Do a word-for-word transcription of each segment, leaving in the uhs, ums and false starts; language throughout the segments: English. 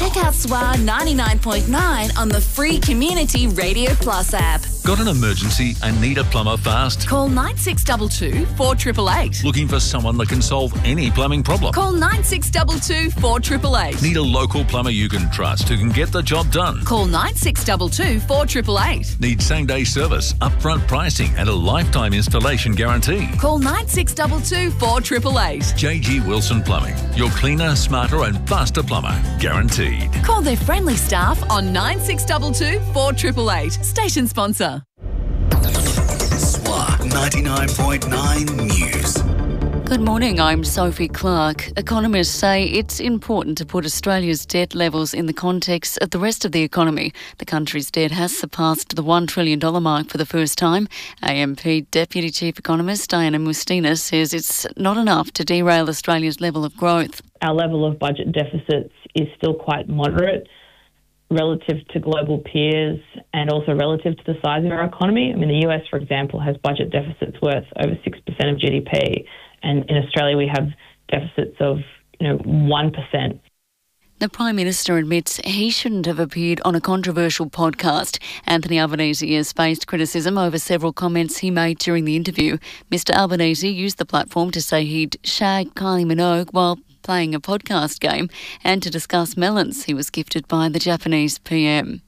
Check out S W A ninety-nine point nine on the free Community Radio Plus app. Got an emergency and need a plumber fast? Call nine six two two, four eight eight eight. Looking for someone that can solve any plumbing problem? Call nine six two two, four eight eight eight. Need a local plumber you can trust who can get the job done? Call nine six two two, four eight eight eight. Need same-day service, upfront pricing and a lifetime installation guarantee? Call nine six two two, four eight eight eight. J G Wilson Plumbing, your cleaner, smarter and faster plumber. Guaranteed. Call their friendly staff on nine six two two, four eight eight eight. Station sponsor. S W A ninety-nine point nine News. Good morning, I'm Sophie Clark. Economists say it's important to put Australia's debt levels in the context of the rest of the economy. The country's debt has surpassed the one trillion dollars mark for the first time. A M P Deputy Chief Economist Diana Mustina says it's not enough to derail Australia's level of growth. Our level of budget deficits is still quite moderate relative to global peers and also relative to the size of our economy. I mean, the U S, for example, has budget deficits worth over six percent of G D P. And in Australia, we have deficits of, you know, one percent. The Prime Minister admits he shouldn't have appeared on a controversial podcast. Anthony Albanese has faced criticism over several comments he made during the interview. Mister Albanese used the platform to say he'd shag Kylie Minogue while playing a podcast game and to discuss melons he was gifted by the Japanese P M.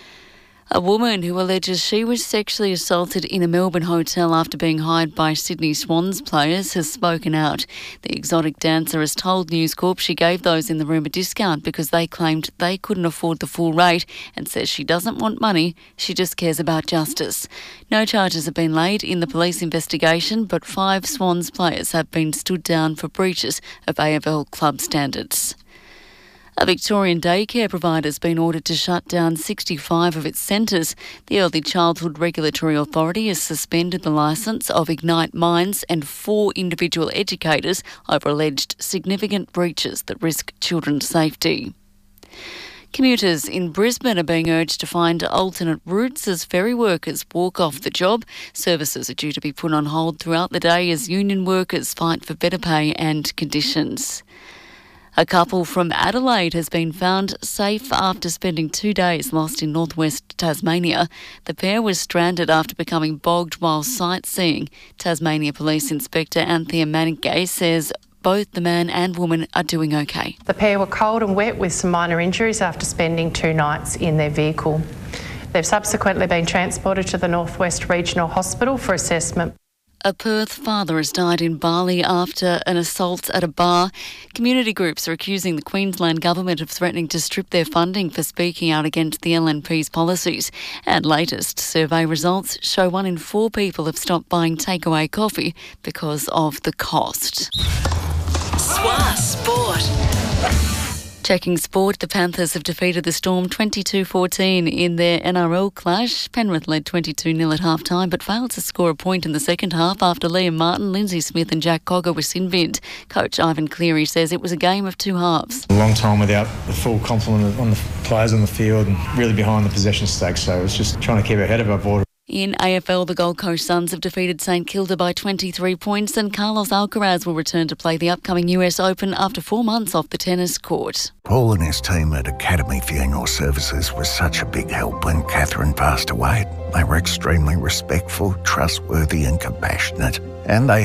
A woman who alleges she was sexually assaulted in a Melbourne hotel after being hired by Sydney Swans players has spoken out. The exotic dancer has told News Corp she gave those in the room a discount because they claimed they couldn't afford the full rate and says she doesn't want money, she just cares about justice. No charges have been laid in the police investigation, but five Swans players have been stood down for breaches of A F L club standards. A Victorian daycare provider has been ordered to shut down sixty-five of its centres. The Early Childhood Regulatory Authority has suspended the licence of Ignite Minds and four individual educators over alleged significant breaches that risk children's safety. Commuters in Brisbane are being urged to find alternate routes as ferry workers walk off the job. Services are due to be put on hold throughout the day as union workers fight for better pay and conditions. A couple from Adelaide has been found safe after spending two days lost in northwest Tasmania. The pair was stranded after becoming bogged while sightseeing. Tasmania Police Inspector Anthea Manickay says both the man and woman are doing okay. The pair were cold and wet with some minor injuries after spending two nights in their vehicle. They've subsequently been transported to the Northwest Regional Hospital for assessment. A Perth father has died in Bali after an assault at a bar. Community groups are accusing the Queensland government of threatening to strip their funding for speaking out against the L N P's policies. And latest survey results show one in four people have stopped buying takeaway coffee because of the cost. S W A Sport. Checking sport, the Panthers have defeated the Storm twenty-two fourteen in their N R L clash. Penrith led twenty-two nil at half-time but failed to score a point in the second half after Liam Martin, Lindsay Smith and Jack Cogger were sin-binned. Coach Ivan Cleary says it was a game of two halves. A long time without the full complement on the players on the field and really behind the possession stake, so it's just trying to keep our head above water. In A F L, the Gold Coast Suns have defeated St Kilda by twenty-three points and Carlos Alcaraz will return to play the upcoming U S Open after four months off the tennis court. Paul and his team at Academy Funeral Services was such a big help when Catherine passed away. They were extremely respectful, trustworthy and compassionate, and they